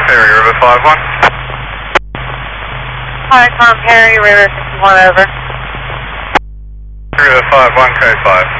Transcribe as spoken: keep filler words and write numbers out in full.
Perry, River five one. Hi, Tom Perry, River fifty-one, over. River five one, code five.